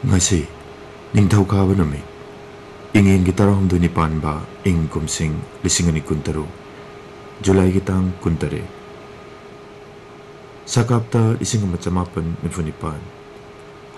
Ngasi, ningthaukaba numit, ingin gitarahumdo ni Panba, ing kumsing lisingani kuntaru, Julai gitang kuntare. Sakapta ising macamapan ni Funipan,